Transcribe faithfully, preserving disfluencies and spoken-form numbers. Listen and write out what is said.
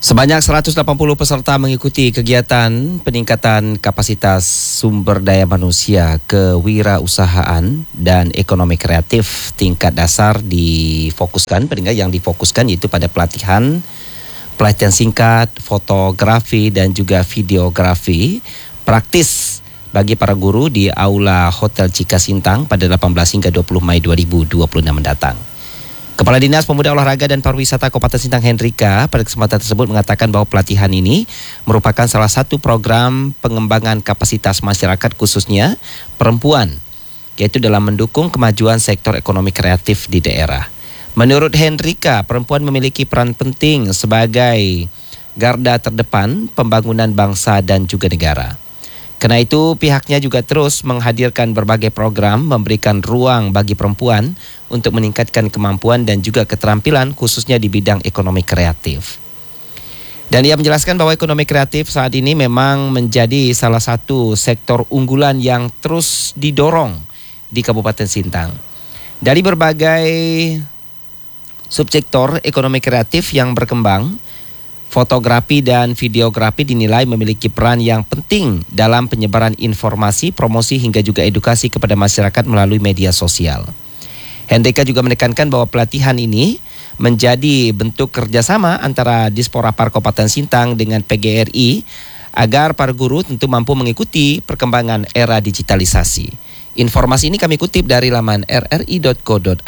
Sebanyak seratus delapan puluh peserta mengikuti kegiatan peningkatan kapasitas sumber daya manusia kewirausahaan dan ekonomi kreatif tingkat dasar difokuskan, peningkat yang difokuskan yaitu pada pelatihan, pelatihan singkat, fotografi dan juga videografi praktis bagi para guru di Aula Hotel Cika Sintang pada delapan belas hingga dua puluh Mei dua ribu dua puluh enam mendatang. Kepala Dinas Pemuda Olahraga dan Pariwisata Kabupaten Sintang Hendrika pada kesempatan tersebut mengatakan bahwa pelatihan ini merupakan salah satu program pengembangan kapasitas masyarakat khususnya perempuan, yaitu dalam mendukung kemajuan sektor ekonomi kreatif di daerah. Menurut Hendrika, perempuan memiliki peran penting sebagai garda terdepan pembangunan bangsa dan juga negara. Karena itu pihaknya juga terus menghadirkan berbagai program memberikan ruang bagi perempuan untuk meningkatkan kemampuan dan juga keterampilan khususnya di bidang ekonomi kreatif. Dan ia menjelaskan bahwa ekonomi kreatif saat ini memang menjadi salah satu sektor unggulan yang terus didorong di Kabupaten Sintang. Dari berbagai subsektor ekonomi kreatif yang berkembang, fotografi dan videografi dinilai memiliki peran yang penting dalam penyebaran informasi, promosi hingga juga edukasi kepada masyarakat melalui media sosial. Hendrika juga menekankan bahwa pelatihan ini menjadi bentuk kerjasama antara Disporapar Kabupaten Sintang dengan P G R I agar para guru tentu mampu mengikuti perkembangan era digitalisasi. Informasi ini kami kutip dari laman r r i dot co dot